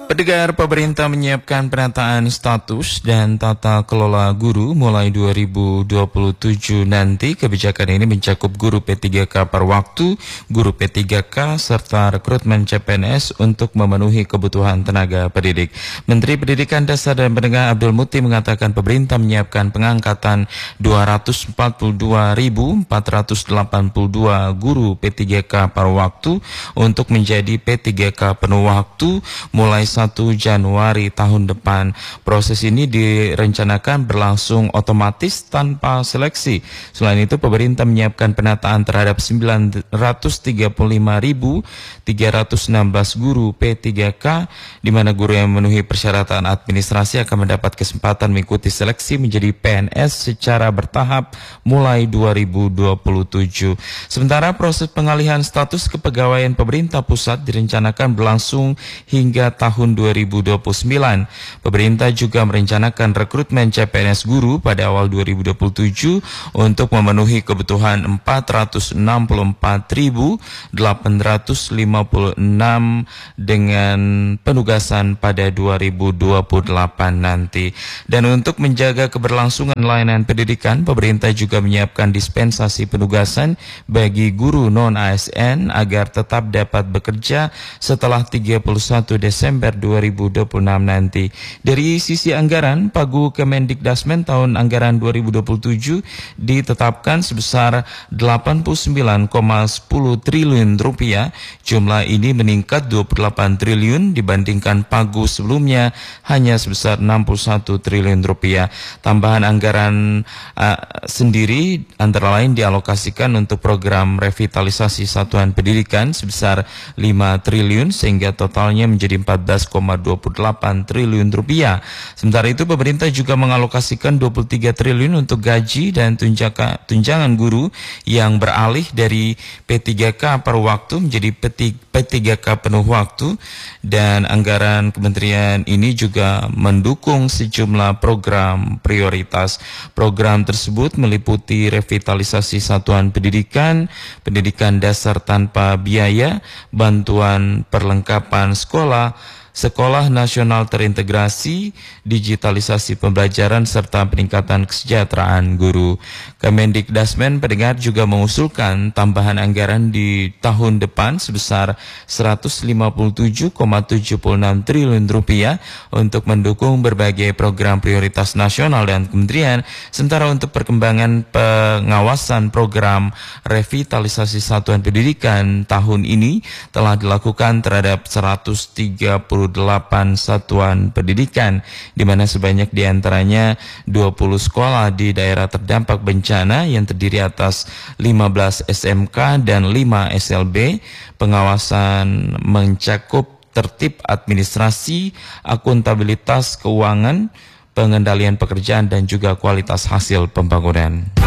Pendengar, pemerintah menyiapkan penataan status dan tata kelola guru mulai 2027 nanti. Kebijakan ini mencakup guru P3K per waktu, guru P3K, serta rekrutmen CPNS untuk memenuhi kebutuhan tenaga pendidik. Menteri Pendidikan Dasar dan Menengah Abdul Muti mengatakan pemerintah menyiapkan pengangkatan 242.482 guru P3K per waktu untuk menjadi P3K penuh waktu mulai 1 Januari tahun depan. Proses ini direncanakan berlangsung otomatis tanpa seleksi. Selain itu, pemerintah menyiapkan penataan terhadap 935.316 guru P3K, di mana guru yang memenuhi persyaratan administrasi akan mendapat kesempatan mengikuti seleksi menjadi PNS secara bertahap mulai 2027. Sementara proses pengalihan status kepegawaian pemerintah pusat direncanakan berlangsung hingga tahun 2029. Pemerintah juga merencanakan rekrutmen CPNS guru pada awal 2027 untuk memenuhi kebutuhan 464.856 dengan penugasan pada 2028 nanti. Dan untuk menjaga keberlangsungan layanan pendidikan, pemerintah juga menyiapkan dispensasi penugasan bagi guru non-ASN agar tetap dapat bekerja setelah 31 Desember 2026 nanti. Dari sisi anggaran, Pagu Kemendikdasmen tahun anggaran 2027 ditetapkan sebesar 89,10 triliun rupiah. Jumlah ini meningkat 28 triliun dibandingkan Pagu sebelumnya hanya sebesar 61 triliun rupiah. Tambahan anggaran sendiri antara lain dialokasikan untuk program revitalisasi satuan pendidikan sebesar 5 triliun sehingga totalnya menjadi 14,28 triliun rupiah. Sementara itu, pemerintah juga mengalokasikan 23 triliun untuk gaji dan tunjangan guru yang beralih dari P3K per waktu menjadi P3K penuh waktu, dan anggaran kementerian ini juga mendukung sejumlah program prioritas. Program tersebut meliputi revitalisasi satuan pendidikan, pendidikan dasar tanpa biaya, bantuan perlengkapan sekolah, sekolah nasional terintegrasi, digitalisasi pembelajaran, serta peningkatan kesejahteraan guru. Kemendikdasmen pendengar juga mengusulkan tambahan anggaran di tahun depan sebesar 157,76 triliun rupiah untuk mendukung berbagai program prioritas nasional dan kementerian. Sementara untuk perkembangan pengawasan program revitalisasi satuan pendidikan tahun ini telah dilakukan terhadap 138 satuan pendidikan, di mana sebanyak diantaranya 20 sekolah di daerah terdampak bencana yang terdiri atas 15 SMK dan 5 SLB. Pengawasan mencakup tertib administrasi, akuntabilitas keuangan, pengendalian pekerjaan, dan juga kualitas hasil pembangunan.